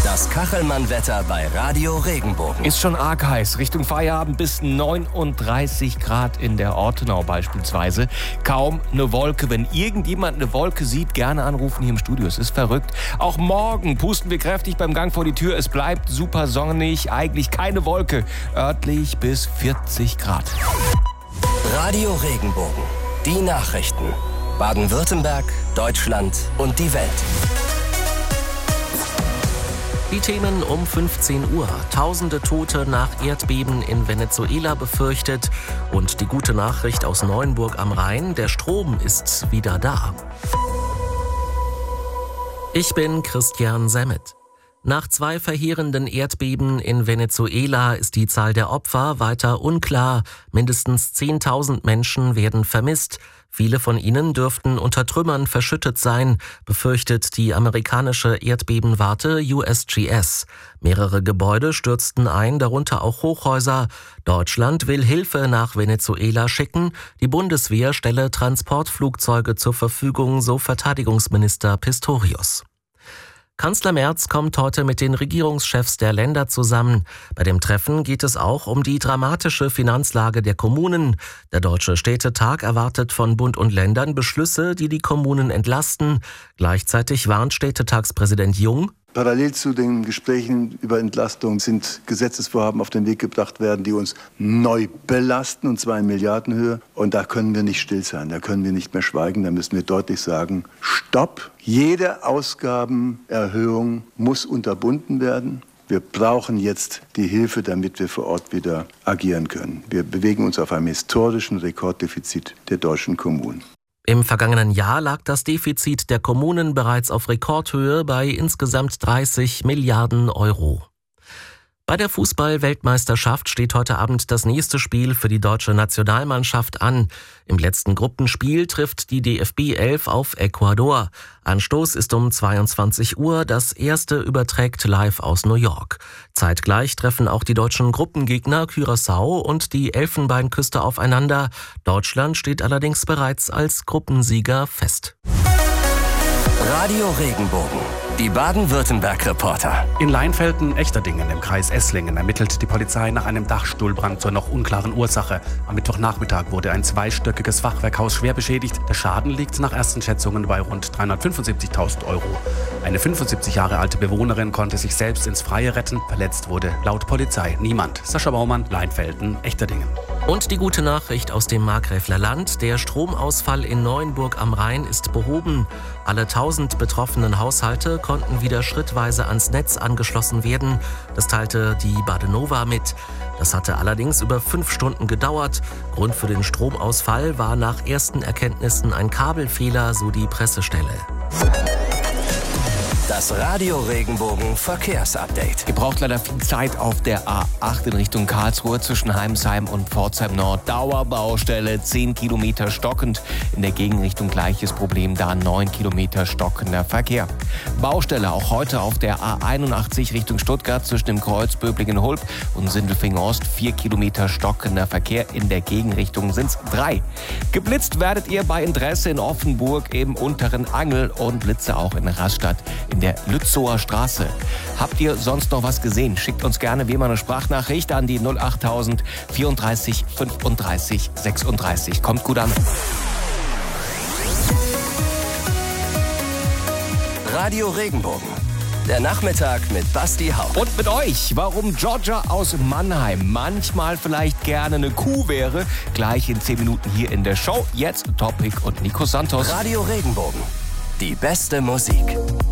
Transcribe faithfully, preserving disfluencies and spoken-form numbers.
Das Kachelmann-Wetter bei Radio Regenbogen. Ist schon arg heiß. Richtung Feierabend bis neununddreißig Grad in der Ortenau beispielsweise. Kaum eine Wolke. Wenn irgendjemand eine Wolke sieht, gerne anrufen hier im Studio. Es ist verrückt. Auch morgen pusten wir kräftig beim Gang vor die Tür. Es bleibt super sonnig. Eigentlich keine Wolke. Örtlich bis vierzig Grad. Radio Regenbogen. Die Nachrichten. Baden-Württemberg, Deutschland und die Welt. Die Themen um fünfzehn Uhr. Tausende Tote nach Erdbeben in Venezuela befürchtet. Und die gute Nachricht aus Neuenburg am Rhein, der Strom ist wieder da. Ich bin Christian Semmet. Nach zwei verheerenden Erdbeben in Venezuela ist die Zahl der Opfer weiter unklar. Mindestens zehntausend Menschen werden vermisst. Viele von ihnen dürften unter Trümmern verschüttet sein, befürchtet die amerikanische Erdbebenwarte U S G S. Mehrere Gebäude stürzten ein, darunter auch Hochhäuser. Deutschland will Hilfe nach Venezuela schicken. Die Bundeswehr stelle Transportflugzeuge zur Verfügung, so Verteidigungsminister Pistorius. Kanzler Merz kommt heute mit den Regierungschefs der Länder zusammen. Bei dem Treffen geht es auch um die dramatische Finanzlage der Kommunen. Der Deutsche Städtetag erwartet von Bund und Ländern Beschlüsse, die die Kommunen entlasten. Gleichzeitig warnt Städtetagspräsident Jung: Parallel zu den Gesprächen über Entlastung sind Gesetzesvorhaben auf den Weg gebracht werden, die uns neu belasten, und zwar in Milliardenhöhe. Und da können wir nicht still sein, da können wir nicht mehr schweigen, da müssen wir deutlich sagen: Stopp! Jede Ausgabenerhöhung muss unterbunden werden. Wir brauchen jetzt die Hilfe, damit wir vor Ort wieder agieren können. Wir bewegen uns auf einem historischen Rekorddefizit der deutschen Kommunen. Im vergangenen Jahr lag das Defizit der Kommunen bereits auf Rekordhöhe bei insgesamt dreißig Milliarden Euro. Bei der Fußball-Weltmeisterschaft steht heute Abend das nächste Spiel für die deutsche Nationalmannschaft an. Im letzten Gruppenspiel trifft die D F B elf auf Ecuador. Anstoß ist um zweiundzwanzig Uhr, das erste überträgt live aus New York. Zeitgleich treffen auch die deutschen Gruppengegner Curaçao und die Elfenbeinküste aufeinander. Deutschland steht allerdings bereits als Gruppensieger fest. Radio Regenbogen. Die Baden-Württemberg-Reporter. In Leinfelden-Echterdingen im Kreis Esslingen ermittelt die Polizei nach einem Dachstuhlbrand zur noch unklaren Ursache. Am Mittwochnachmittag wurde ein zweistöckiges Fachwerkhaus schwer beschädigt. Der Schaden liegt nach ersten Schätzungen bei rund dreihundertfünfundsiebzigtausend Euro. Eine fünfundsiebzig Jahre alte Bewohnerin konnte sich selbst ins Freie retten. Verletzt wurde laut Polizei niemand. Sascha Baumann, Leinfelden-Echterdingen. Und die gute Nachricht aus dem Markgräfler Land: Der Stromausfall in Neuenburg am Rhein ist behoben. Alle tausend betroffenen Haushalte konnten wieder schrittweise ans Netz angeschlossen werden. Das teilte die Badenova mit. Das hatte allerdings über fünf Stunden gedauert. Grund für den Stromausfall war nach ersten Erkenntnissen ein Kabelfehler, so die Pressestelle. Das Radio Regenbogen Verkehrsupdate. Ihr braucht leider viel Zeit auf der A acht in Richtung Karlsruhe zwischen Heimsheim und Pforzheim Nord. Dauerbaustelle, zehn Kilometer stockend. In der Gegenrichtung gleiches Problem, da neun Kilometer stockender Verkehr. Baustelle auch heute auf der A einundachtzig Richtung Stuttgart zwischen dem Kreuz Böblingen-Hulb und Sindelfingen-Ost. vier Kilometer stockender Verkehr. In der Gegenrichtung sind es drei. Geblitzt werdet ihr bei Interesse in Offenburg im unteren Angel und Blitze auch in Rastatt in der Lützower Straße. Habt ihr sonst noch was gesehen? Schickt uns gerne wie immer eine Sprachnachricht an die null achttausend vierunddreißig fünfunddreißig sechsunddreißig. Kommt gut an. Radio Regenbogen. Der Nachmittag mit Basti Haupt. Und mit euch, warum Georgia aus Mannheim manchmal vielleicht gerne eine Kuh wäre. Gleich in zehn Minuten hier in der Show. Jetzt Topic und Nico Santos. Radio Regenbogen. Die beste Musik.